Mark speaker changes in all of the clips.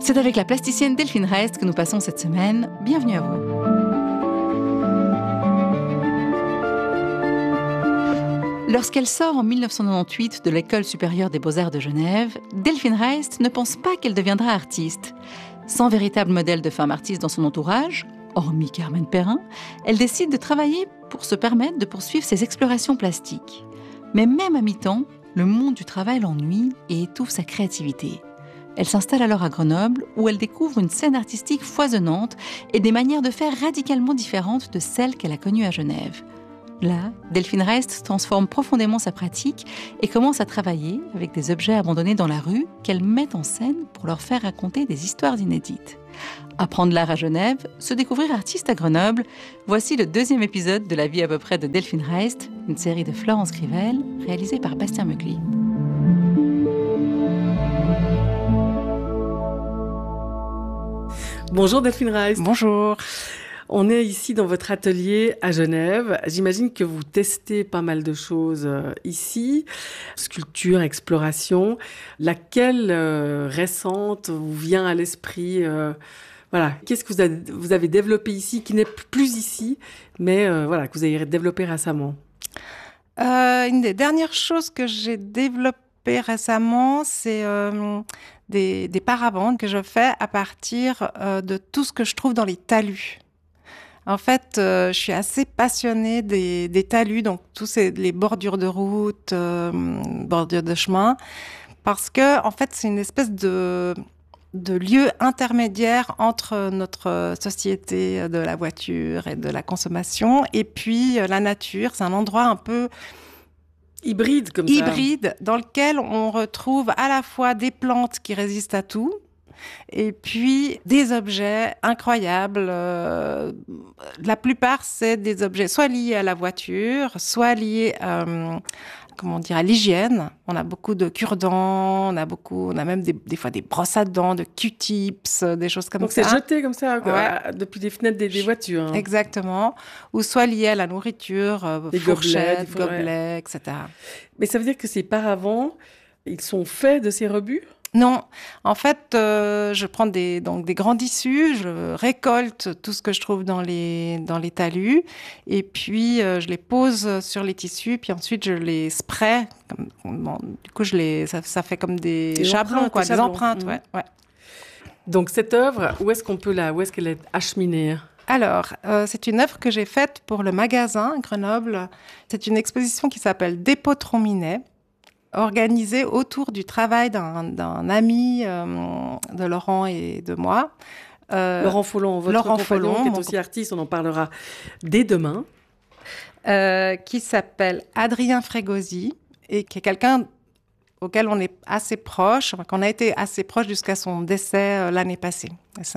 Speaker 1: C'est avec la plasticienne Delphine Reist que nous passons cette semaine. Bienvenue à vous. Lorsqu'elle sort en 1998 de l'École supérieure des beaux-arts de Genève, Delphine Reist ne pense pas qu'elle deviendra artiste. Sans véritable modèle de femme artiste dans son entourage, hormis Carmen Perrin, elle décide de travailler pour se permettre de poursuivre ses explorations plastiques. Mais même à mi-temps, le monde du travail l'ennuie et étouffe sa créativité. Elle s'installe alors à Grenoble, où elle découvre une scène artistique foisonnante et des manières de faire radicalement différentes de celles qu'elle a connues à Genève. Là, Delphine Reist transforme profondément sa pratique et commence à travailler avec des objets abandonnés dans la rue qu'elle met en scène pour leur faire raconter des histoires inédites. Apprendre l'art à Genève, se découvrir artiste à Grenoble, voici le 2e épisode de La vie à peu près de Delphine Reist, une série de Florence Crivel, réalisée par Bastien Meucli.
Speaker 2: Bonjour Delphine Reist.
Speaker 1: Bonjour.
Speaker 2: On est ici dans votre atelier à Genève. J'imagine que vous testez pas mal de choses ici. Sculpture, exploration. Laquelle récente vous vient à l'esprit Voilà. Qu'est-ce que vous avez développé ici, qui n'est plus ici, mais que vous avez développé récemment?
Speaker 3: Une des dernières choses que j'ai développées récemment, c'est des parabandes que je fais à partir de tout ce que je trouve dans les talus. En fait, je suis assez passionnée des talus, donc les bordures de route, bordures de chemin, parce que en fait, c'est une espèce de lieu intermédiaire entre notre société de la voiture et de la consommation, et puis la nature. C'est un endroit un peu
Speaker 2: hybride, comme ça.
Speaker 3: Hybride, dans lequel on retrouve à la fois des plantes qui résistent à tout, et puis des objets incroyables. La plupart, c'est des objets soit liés à la voiture, soit liés à l'hygiène. On a beaucoup de cure-dents, on a même des fois des brosses à dents, de Q-tips, des choses comme ça.
Speaker 2: Donc c'est jeté comme ça, depuis les fenêtres des voitures. Hein.
Speaker 3: Exactement. Ou soit lié à la nourriture, fourchettes, gobelets, etc.
Speaker 2: Mais ça veut dire que ces paravents, ils sont faits de ces rebuts ?
Speaker 3: Non, en fait, je prends des grands tissus, je récolte tout ce que je trouve dans les talus, et puis je les pose sur les tissus, puis ensuite je les spraye. Du coup, ça fait comme des chablons, des empreintes. Ouais.
Speaker 2: Donc cette œuvre, où est-ce qu'elle est acheminée ? Alors,
Speaker 3: c'est une œuvre que j'ai faite pour le magasin à Grenoble. C'est une exposition qui s'appelle Dépôt Trominet, organisé autour du travail d'un ami de Laurent et de moi.
Speaker 2: Laurent Follon, votre compagnon, qui est aussi artiste, on en parlera dès demain.
Speaker 3: Qui s'appelle Adrien Frégosi et qui est quelqu'un auquel on est assez proche, qu'on a été assez proche jusqu'à son décès l'année passée. C'est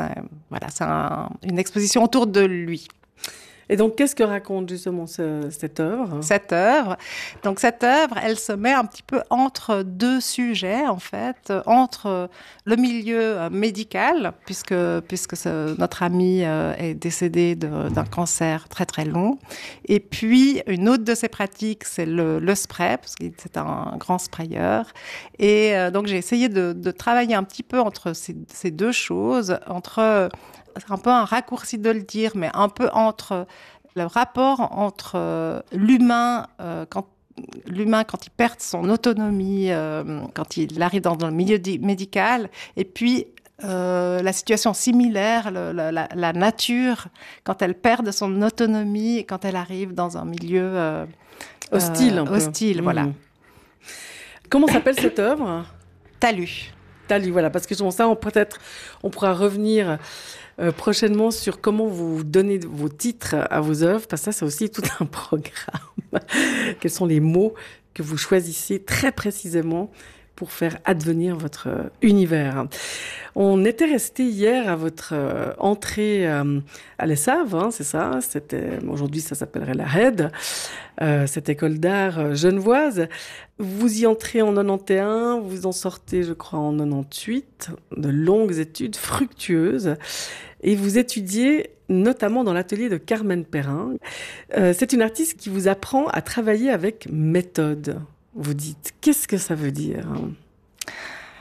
Speaker 3: une exposition autour de lui.
Speaker 2: Et donc, qu'est-ce que raconte justement cette œuvre ?
Speaker 3: Cette œuvre, elle se met un petit peu entre deux sujets, en fait, entre le milieu médical, puisque notre ami est décédé d'un cancer très très long, et puis une autre de ses pratiques, c'est le spray, parce que c'est un grand sprayeur, et donc j'ai essayé de travailler un petit peu entre ces deux choses, c'est un peu un raccourci de le dire, mais un peu entre le rapport entre l'humain, quand il perd son autonomie, quand il arrive dans le milieu médical, et puis la situation similaire, la nature, quand elle perd de son autonomie et quand elle arrive dans un milieu
Speaker 2: hostile.
Speaker 3: Hostile, voilà.
Speaker 2: Comment s'appelle cette œuvre ?
Speaker 3: Talus,
Speaker 2: voilà, parce que ça, on pourra revenir prochainement sur comment vous donnez vos titres à vos œuvres, parce que ça, c'est aussi tout un programme. Quels sont les mots que vous choisissez très précisément pour faire advenir votre univers. On était resté hier à votre entrée à l'ESSAV, hein, c'est ça. Aujourd'hui, ça s'appellerait la RED, cette école d'art genevoise. Vous y entrez en 91, vous en sortez, je crois, en 98, de longues études fructueuses. Et vous étudiez notamment dans l'atelier de Carmen Perrin. C'est une artiste qui vous apprend à travailler avec méthode. Vous dites, qu'est-ce que ça veut dire ?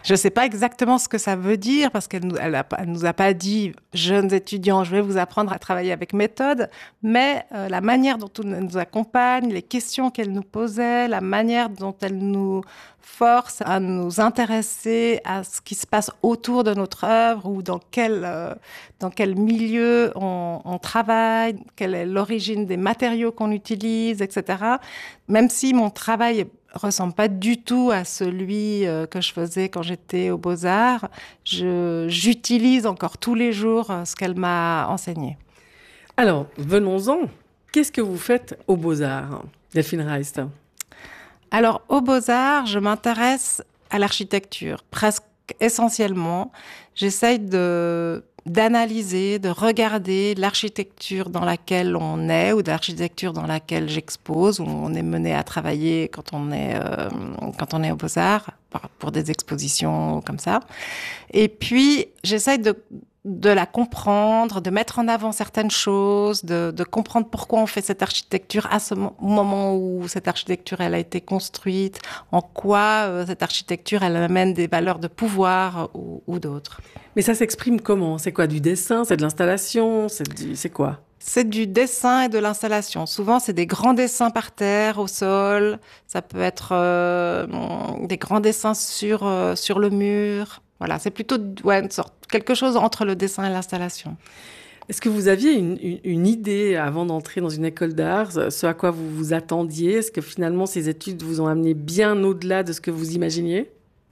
Speaker 3: Je ne sais pas exactement ce que ça veut dire parce qu'elle nous a pas dit « jeunes étudiants, je vais vous apprendre à travailler avec méthode », mais la manière dont elle nous accompagne, les questions qu'elle nous posait, la manière dont elle nous force à nous intéresser à ce qui se passe autour de notre œuvre ou dans quel milieu on travaille, quelle est l'origine des matériaux qu'on utilise, etc. Même si mon travail ressemble pas du tout à celui que je faisais quand j'étais aux Beaux-Arts, j'utilise encore tous les jours ce qu'elle m'a enseigné.
Speaker 2: Alors, venons-en. Qu'est-ce que vous faites aux Beaux-Arts, Delphine Reist ?
Speaker 3: Alors, aux Beaux-Arts, je m'intéresse à l'architecture, presque essentiellement. J'essaye d'analyser, de regarder l'architecture dans laquelle on est ou de l'architecture dans laquelle j'expose, où on est mené à travailler quand on est aux Beaux-Arts, pour des expositions comme ça. Et puis, j'essaye de la comprendre, de mettre en avant certaines choses, de comprendre pourquoi on fait cette architecture à ce moment où cette architecture elle a été construite, en quoi cette architecture elle amène des valeurs de pouvoir ou d'autres.
Speaker 2: Mais ça s'exprime comment ? C'est quoi, du dessin ? C'est de l'installation ? C'est quoi ?
Speaker 3: C'est du dessin et de l'installation. Souvent, c'est des grands dessins par terre, au sol. Ça peut être des grands dessins sur le mur. Voilà, c'est plutôt quelque chose entre le dessin et l'installation.
Speaker 2: Est-ce que vous aviez une idée avant d'entrer dans une école d'art, ce à quoi vous vous attendiez ? Est-ce que finalement ces études vous ont amené bien au-delà de ce que vous imaginiez ?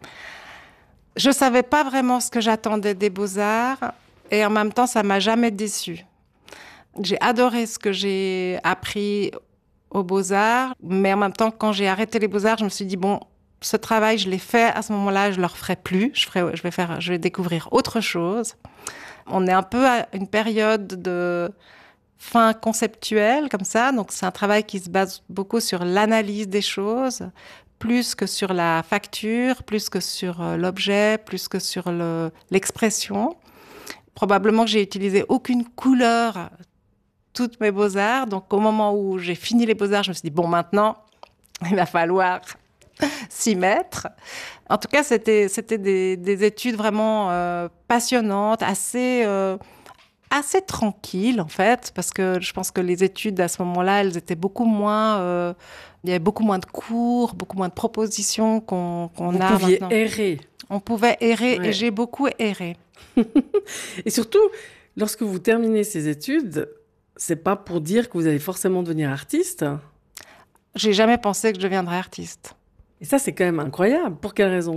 Speaker 3: Je savais pas vraiment ce que j'attendais des Beaux-Arts et en même temps, ça m'a jamais déçue. J'ai adoré ce que j'ai appris aux Beaux-Arts, mais en même temps, quand j'ai arrêté les Beaux-Arts, je me suis dit, bon, ce travail, je l'ai fait à ce moment-là, je le referai plus. Je vais découvrir autre chose. On est un peu à une période de fin conceptuelle, comme ça. Donc, c'est un travail qui se base beaucoup sur l'analyse des choses, plus que sur la facture, plus que sur l'objet, plus que sur l'expression. Probablement que j'ai utilisé aucune couleur toutes mes Beaux-Arts. Donc, au moment où j'ai fini les Beaux-Arts, je me suis dit, bon, maintenant, il va falloir s'y mettre. En tout cas, c'était des études vraiment passionnantes, assez tranquilles, en fait, parce que je pense que les études, à ce moment-là, elles étaient beaucoup moins... il y avait beaucoup moins de cours, beaucoup moins de propositions qu'on a maintenant.
Speaker 2: Vous pouviez errer.
Speaker 3: On pouvait errer,
Speaker 2: Ouais.
Speaker 3: et j'ai beaucoup erré.
Speaker 2: Et surtout, lorsque vous terminez ces études, c'est pas pour dire que vous allez forcément devenir artiste.
Speaker 3: J'ai jamais pensé que je deviendrais artiste.
Speaker 2: Et ça, c'est quand même incroyable. Pour quelle raison ?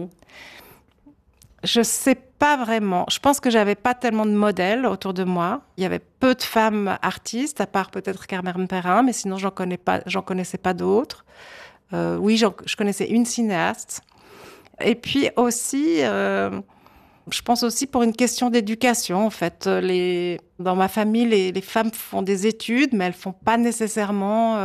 Speaker 3: Je sais pas vraiment. Je pense que j'avais pas tellement de modèles autour de moi. Il y avait peu de femmes artistes, à part peut-être Carmen Perrin, mais sinon j'en connaissais pas d'autres. Oui, je connaissais une cinéaste. Et puis aussi, je pense aussi pour une question d'éducation, en fait. Dans ma famille, les femmes font des études, mais elles font pas nécessairement,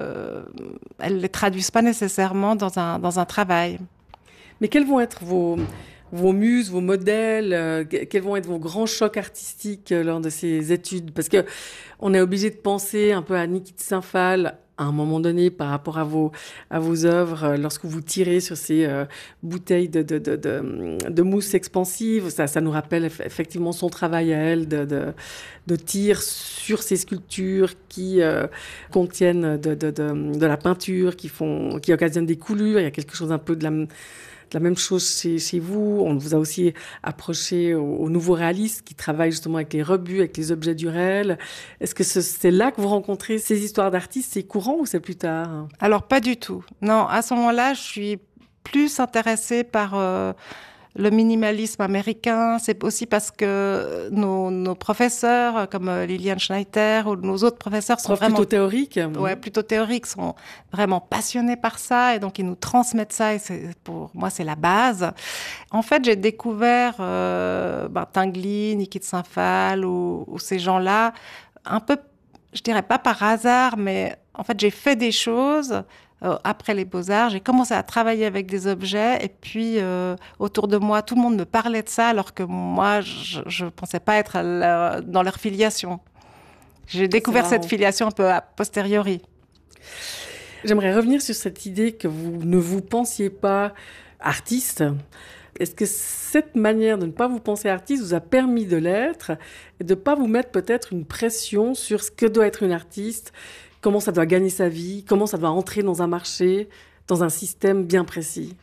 Speaker 3: elles les traduisent pas nécessairement dans un travail.
Speaker 2: Mais quels vont être vos muses, vos modèles, quels vont être vos grands chocs artistiques lors de ces études ? Parce que on est obligé de penser un peu à Niki de Saint-Phal à un moment donné par rapport à vos œuvres, lorsque vous tirez sur ces bouteilles de mousse expansive, ça nous rappelle effectivement son travail à elle de tir sur ces sculptures qui contiennent de la peinture, qui occasionnent des coulures. Il y a quelque chose un peu de la même chose chez vous. On vous a aussi approché au nouveau réaliste qui travaille justement avec les rebuts, avec les objets du réel. Est-ce que c'est là que vous rencontrez ces histoires d'artistes ? C'est courant ou c'est plus tard ? Alors,
Speaker 3: pas du tout. Non, à ce moment-là, je suis plus intéressée par le minimalisme américain. C'est aussi parce que nos professeurs, comme Liliane Schneider ou nos autres professeurs, sont vraiment
Speaker 2: plutôt théoriques.
Speaker 3: Ouais, plutôt théoriques, sont vraiment passionnés par ça et donc ils nous transmettent ça et pour moi c'est la base. En fait, j'ai découvert Tinguely, Niki de Saint-Phal ou ces gens-là un peu, je dirais pas par hasard, mais en fait j'ai fait des choses. Après les Beaux-Arts, j'ai commencé à travailler avec des objets et puis autour de moi, tout le monde me parlait de ça alors que moi, je pensais pas être dans leur filiation. J'ai découvert cette filiation un peu a posteriori.
Speaker 2: J'aimerais revenir sur cette idée que vous ne vous pensiez pas artiste. Est-ce que cette manière de ne pas vous penser artiste vous a permis de l'être et de ne pas vous mettre peut-être une pression sur ce que doit être une artiste, comment ça doit gagner sa vie, comment ça doit entrer dans un marché, dans un système bien précis?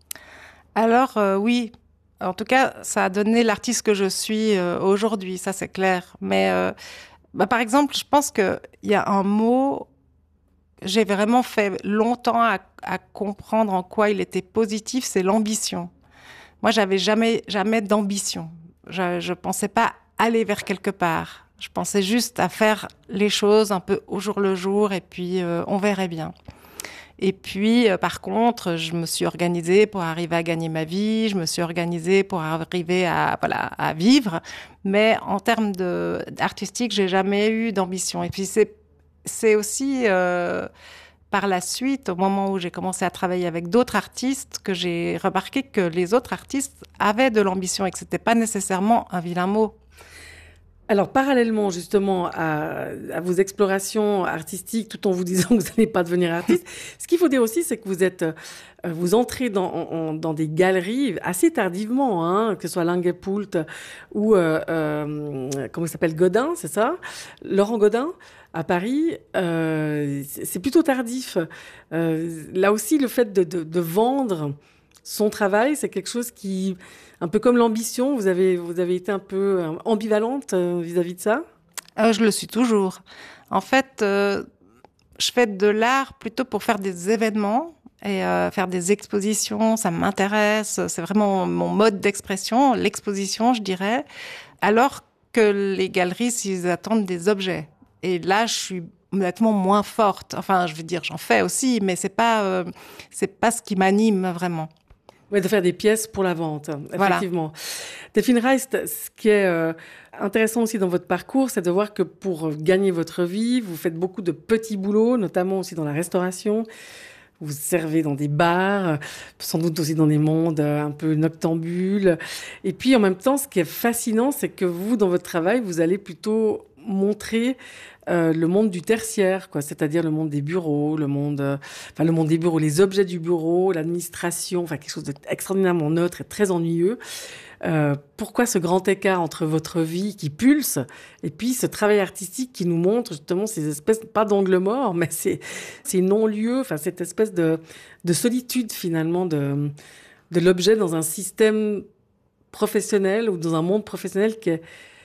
Speaker 3: Alors, oui. En tout cas, ça a donné l'artiste que je suis aujourd'hui, ça c'est clair. Mais par exemple, je pense qu'il y a un mot, j'ai vraiment fait longtemps à comprendre en quoi il était positif, c'est l'ambition. Moi, j'avais jamais d'ambition. Je pensais pas aller vers quelque part. Je pensais juste à faire les choses un peu au jour le jour et puis on verrait bien. Et puis, par contre, je me suis organisée pour arriver à gagner ma vie, je me suis organisée pour arriver à vivre. Mais en termes artistique, j'ai jamais eu d'ambition. Et puis, c'est aussi par la suite, au moment où j'ai commencé à travailler avec d'autres artistes, que j'ai remarqué que les autres artistes avaient de l'ambition et que c'était pas nécessairement un vilain mot.
Speaker 2: Alors, parallèlement justement à vos explorations artistiques, tout en vous disant que vous n'allez pas devenir artiste, ce qu'il faut dire aussi, c'est que vous entrez dans des galeries assez tardivement, hein, que ce soit Langepoult ou, comment il s'appelle, Godin, c'est ça? Laurent Godin, à Paris, c'est plutôt tardif. Là aussi, le fait de vendre son travail, c'est quelque chose qui, un peu comme l'ambition, vous avez été un peu ambivalente vis-à-vis de ça?
Speaker 3: Je le suis toujours. En fait, je fais de l'art plutôt pour faire des événements et faire des expositions. Ça m'intéresse. C'est vraiment mon mode d'expression, l'exposition, je dirais. Alors que les galeries, s'ils attendent des objets. Et là, je suis honnêtement moins forte. Enfin, je veux dire, j'en fais aussi, mais c'est pas ce qui m'anime vraiment.
Speaker 2: Oui, de faire des pièces pour la vente, effectivement. Voilà. Delphine Reist, ce qui est intéressant aussi dans votre parcours, c'est de voir que pour gagner votre vie, vous faites beaucoup de petits boulots, notamment aussi dans la restauration. Vous servez dans des bars, sans doute aussi dans des mondes un peu noctambules. Et puis, en même temps, ce qui est fascinant, c'est que vous, dans votre travail, vous allez plutôt montrer le monde du tertiaire, quoi, c'est-à-dire le monde des bureaux, le monde des bureaux, les objets du bureau, l'administration, enfin quelque chose d'extraordinairement neutre et très ennuyeux. Pourquoi ce grand écart entre votre vie qui pulse et puis ce travail artistique qui nous montre justement ces espèces, pas d'angle mort, mais ces non-lieux, enfin cette espèce de solitude finalement de l'objet dans un système professionnel ou dans un monde professionnel qui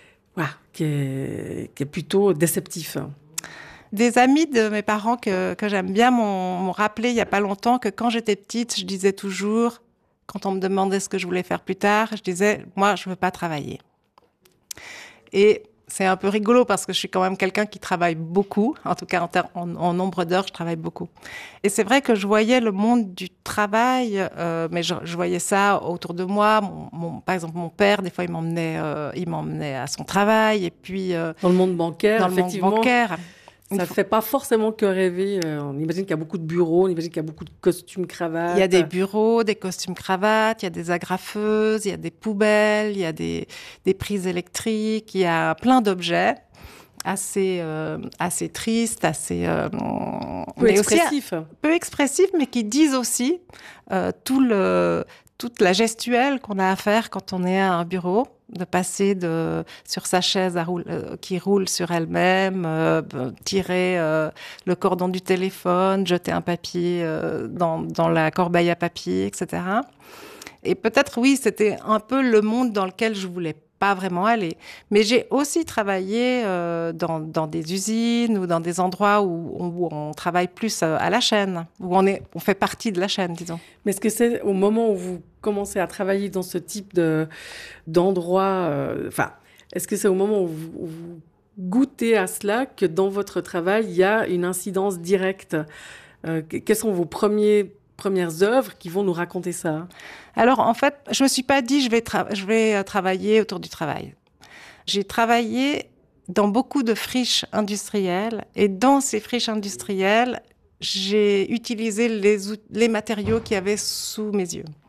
Speaker 2: est plutôt déceptif.
Speaker 3: Des amis de mes parents que j'aime bien m'ont rappelé il n'y a pas longtemps que quand j'étais petite, je disais toujours, quand on me demandait ce que je voulais faire plus tard, je disais, moi, je ne veux pas travailler. Et c'est un peu rigolo parce que je suis quand même quelqu'un qui travaille beaucoup. En tout cas, en nombre d'heures, je travaille beaucoup. Et c'est vrai que je voyais le monde du travail, mais je voyais ça autour de moi. Par exemple, mon père, des fois, il m'emmenait à son travail. Et puis,
Speaker 2: dans le monde bancaire,
Speaker 3: dans
Speaker 2: effectivement.
Speaker 3: Le monde bancaire.
Speaker 2: Ça ne fait pas forcément que rêver. On imagine qu'il y a beaucoup de bureaux, on imagine qu'il y a beaucoup de costumes, cravates.
Speaker 3: Il y a des bureaux, des costumes, cravates, il y a des agrafeuses, il y a des poubelles, il y a des prises électriques, il y a plein d'objets assez tristes, assez...
Speaker 2: peu expressifs.
Speaker 3: Peu expressifs, mais qui disent aussi toute la gestuelle qu'on a à faire quand on est à un bureau, de passer sur sa chaise qui roule sur elle-même, tirer le cordon du téléphone, jeter un papier dans la corbeille à papier, etc. Et peut-être, oui, c'était un peu le monde dans lequel je voulais pas vraiment aller. Mais j'ai aussi travaillé dans des usines ou dans des endroits où on travaille plus à la chaîne, où on fait partie de la chaîne, disons.
Speaker 2: Mais est-ce que c'est au moment où vous commencez à travailler dans ce type d'endroit, est-ce que c'est au moment où vous goûtez à cela que dans votre travail, il y a une incidence directe? Quelles sont vos premières œuvres qui vont nous raconter ça?
Speaker 3: Alors, en fait, je me suis pas dit je vais travailler autour du travail. J'ai travaillé dans beaucoup de friches industrielles et dans ces friches industrielles, j'ai utilisé les matériaux qu'il y avait sous mes yeux.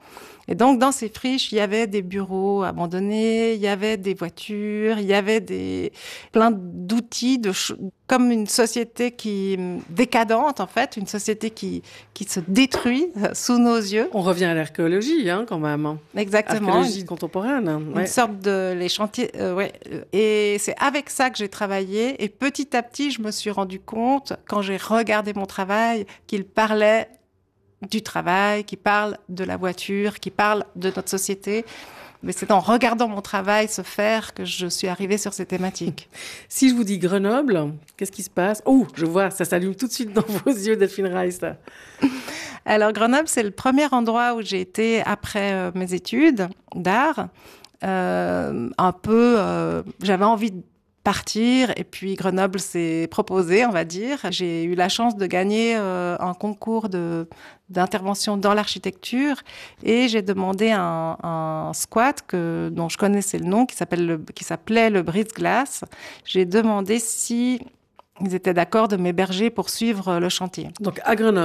Speaker 3: Et donc, dans ces friches, il y avait des bureaux abandonnés, il y avait des voitures, il y avait plein d'outils, comme une société décadente, en fait, une société qui se détruit sous nos yeux.
Speaker 2: On revient à l'archéologie, quand même.
Speaker 3: Exactement.
Speaker 2: Archéologie contemporaine.
Speaker 3: Une sorte les chantiers, Et c'est avec ça que j'ai travaillé. Et petit à petit, je me suis rendu compte, quand j'ai regardé mon travail, qu'il parlait du travail, qu'il parle de la voiture, qu'il parle de notre société. Mais c'est en regardant mon travail se faire que je suis arrivée sur ces thématiques.
Speaker 2: Si je vous dis Grenoble, qu'est-ce qui se passe? Oh, je vois, ça s'allume tout de suite dans vos yeux, Delphine Reiss.
Speaker 3: Alors, Grenoble, c'est le premier endroit où j'ai été après mes études d'art. J'avais envie de partir, et puis Grenoble s'est proposé, on va dire. J'ai eu la chance de gagner un concours d'intervention dans l'architecture, et j'ai demandé un squat dont je connaissais le nom, qui s'appelait le Brise-Glace. J'ai demandé si ils étaient d'accord de m'héberger pour suivre le chantier.
Speaker 2: Donc à Grenoble.